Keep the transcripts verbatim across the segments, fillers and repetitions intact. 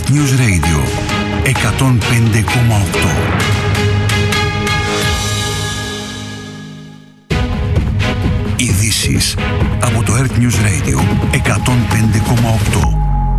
Earth News Radio εκατόν πέντε κόμμα οκτώ. Ειδήσεις από το Earth News Radio εκατόν πέντε κόμμα οκτώ.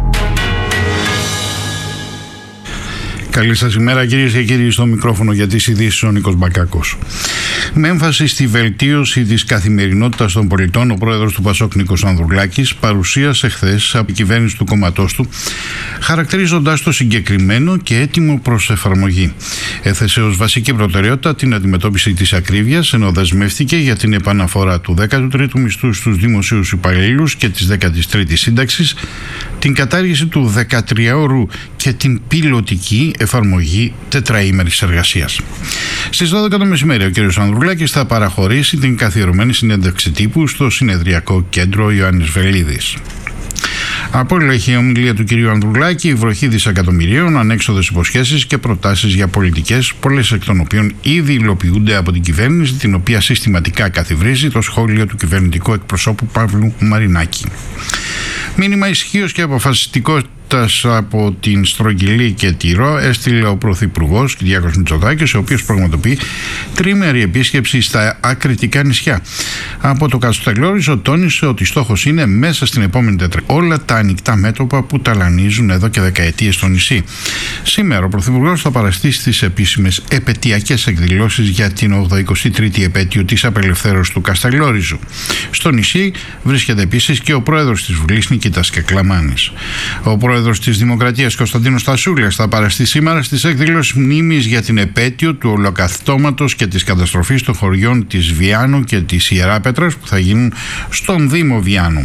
Καλή σας ημέρα κυρίες και κύριοι, στο μικρόφωνο για τις ειδήσεις ο Νίκος Μπακάκος. Με έμφαση στη βελτίωση της καθημερινότητας των πολιτών, ο πρόεδρος του Πασόκ Νίκος Ανδρουλάκης παρουσίασε χθες από την κυβέρνηση του κόμματός του, χαρακτηρίζοντας το συγκεκριμένο και έτοιμο προς εφαρμογή. Έθεσε ως βασική προτεραιότητα την αντιμετώπιση της ακρίβειας, ενώ δεσμεύτηκε για την επαναφορά του δέκατου τρίτου μισθού στους δημοσίους υπαλλήλους και της δέκατης τρίτης σύνταξης, την κατάργηση του δεκατριάωρου και την πιλωτική εφαρμογή τετραήμερης εργασίας. Στις δώδεκα το μεσημέρι, ο κ. Ανδρουλάκης θα παραχωρήσει την καθιερωμένη συνέντευξη τύπου στο συνεδριακό κέντρο Ιωάννης Βελίδης. Απόλυτα έχει η ομιλία του κ. Ανδρουλάκη, η βροχή δισεκατομμυρίων, ανέξοδες υποσχέσεις και προτάσεις για πολιτικές, πολλές εκ των οποίων ήδη υλοποιούνται από την κυβέρνηση, την οποία συστηματικά καθιβρίζει το σχόλιο του κυβερνητικού εκπροσώπου Παύλου Μαρινάκη. Μήνυμα ισχύως και αποφασιστικότητας από την Στρογγυλή και Τηρό έστειλε ο Πρωθυπουργός Κυριάκος Μητσοτάκης, ο οποίος πραγματοποιεί τρίμερη επίσκεψη στα ακριτικά νησιά. Από το Καστελόριζο τόνισε ότι στόχος είναι μέσα στην επόμενη τετραετία όλα τα ανοιχτά μέτωπα που ταλανίζουν εδώ και δεκαετίες στο νησί. Σήμερα ο Πρωθυπουργός θα παραστεί στις επίσημες επετειακές εκδηλώσεις για την ογδοηκοστή τρίτη επέτειο της απελευθέρωσης του Καστελόριζου. Στο νησί βρίσκεται επίσης και ο πρόεδρος της Βουλής Νικήτας Κεκλαμάνης. Ο πρόεδρος της Δημοκρατίας Κωνσταντίνος Τασούλας θα παραστεί σήμερα στις εκδηλώσεις μνήμης για την επέτειο του ολοκαυτώματος και της καταστροφής των χωριών της Βιάνου και της Ιεράπετρας που θα γίνουν στον Δήμο Βιάνου.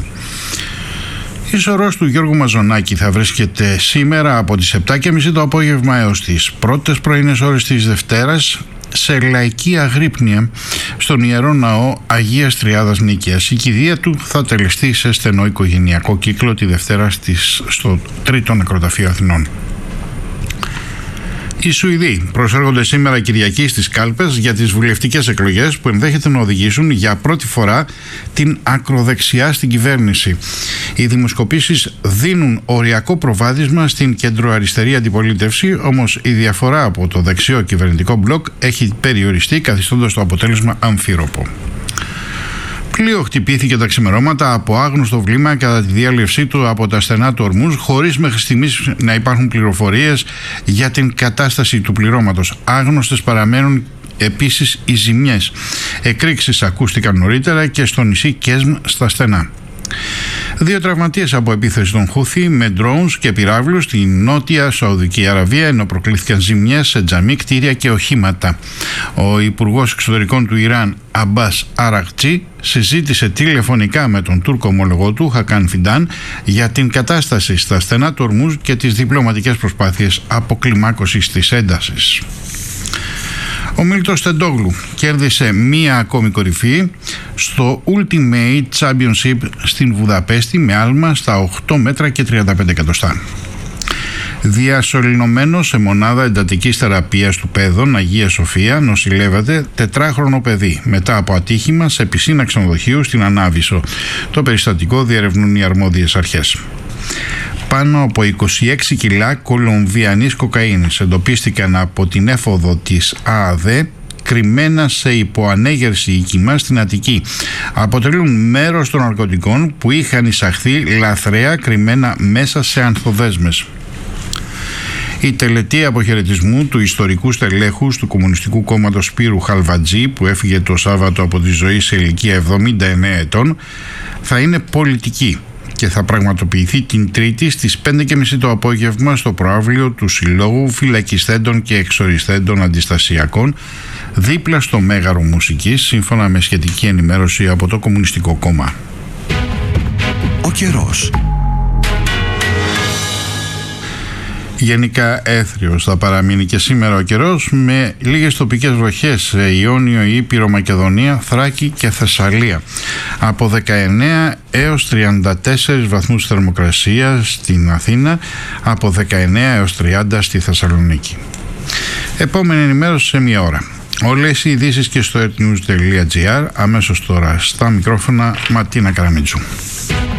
Η σωρός του Γιώργου Μαζονάκη θα βρίσκεται σήμερα από τις επτά και μισή το απόγευμα έως τις πρώτες πρωινές ώρες της Δευτέρας σε λαϊκή αγρύπνια στον Ιερό Ναό Αγίας Τριάδας Νίκαιας. Η κηδεία του θα τελεστεί σε στενό οικογενειακό κύκλο τη Δευτέρα στις, στο τρίτο νεκροταφείο Αθηνών. Οι Σουηδοί προσέρχονται σήμερα Κυριακή στις κάλπες για τις βουλευτικές εκλογές που ενδέχεται να οδηγήσουν για πρώτη φορά την ακροδεξιά στην κυβέρνηση. Οι δημοσκοπήσεις δίνουν οριακό προβάδισμα στην κεντροαριστερή αντιπολίτευση, όμως η διαφορά από το δεξιό κυβερνητικό μπλοκ έχει περιοριστεί, καθιστώντας το αποτέλεσμα αμφίροπο. Πλοίο χτυπήθηκε τα ξημερώματα από άγνωστο βλήμα κατά τη διάλευσή του από τα στενά του Ορμούζ, χωρίς μέχρι στιγμής να υπάρχουν πληροφορίες για την κατάσταση του πληρώματος. Άγνωστες παραμένουν επίσης οι ζημιές. Εκρήξεις ακούστηκαν νωρίτερα και στο νησί Κέσμ στα στενά. Δύο τραυματίες από επίθεση των Χούθι με drones και πυράβλους στη νότια Σαουδική Αραβία, ενώ προκλήθηκαν ζημιές σε τζαμί, κτίρια και οχήματα. Ο Υπουργός Εξωτερικών του Ιράν, Αμπάς Αραγτσί, συζήτησε τηλεφωνικά με τον Τούρκο ομολογό του, Χακάν Φιντάν, για την κατάσταση στα στενά του Ορμούζ και τις διπλωματικές προσπάθειες αποκλιμάκωσης της έντασης. Ο Μίλτος Τεντόγλου κέρδισε μία ακόμη κορυφή στο Ultimate Championship στην Βουδαπέστη με άλμα στα οκτώ μέτρα και τριάντα πέντε εκατοστά. Διασωληνωμένο σε μονάδα εντατικής θεραπείας του Πέδων Αγία Σοφία νοσηλεύεται τετράχρονο παιδί μετά από ατύχημα σε πισίνα ξενοδοχείου στην Ανάβησο. Το περιστατικό διερευνούν οι αρμόδιες αρχές. Πάνω από είκοσι έξι κιλά κολομβιανής κοκαίνης εντοπίστηκαν από την έφοδο της ΑΑΔΕ κρυμμένα σε υποανέγερση οίκημα στην Αττική. Αποτελούν μέρος των ναρκωτικών που είχαν εισαχθεί λαθρέα κρυμμένα μέσα σε ανθοδέσμες. Η τελετή αποχαιρετισμού του ιστορικού στελέχους του Κομμουνιστικού Κόμματος Σπύρου Χαλβατζή, που έφυγε το Σάββατο από τη ζωή σε ηλικία εβδομήντα εννέα ετών, θα είναι πολιτική και θα πραγματοποιηθεί την Τρίτη στις πέντε και μισή το απόγευμα στο προαύλιο του Συλλόγου Φυλακισθέντων και Εξοριστέντων Αντιστασιακών, δίπλα στο Μέγαρο Μουσικής, σύμφωνα με σχετική ενημέρωση από το Κομμουνιστικό Κόμμα. Ο καιρός. Γενικά έθριος θα παραμείνει και σήμερα ο καιρός, με λίγες τοπικές βροχές σε Ιόνιο, Ήπειρο, Μακεδονία, Θράκη και Θεσσαλία. Από δεκαεννέα έως τριάντα τέσσερις βαθμούς θερμοκρασία στην Αθήνα, από δεκαεννέα έως τριάντα στη Θεσσαλονίκη. Επόμενη ενημέρωση σε μία ώρα. Όλες οι ειδήσεις και στο earthnews τελεία gr. Αμέσως τώρα στα μικρόφωνα Ματίνα Καραμίτσου.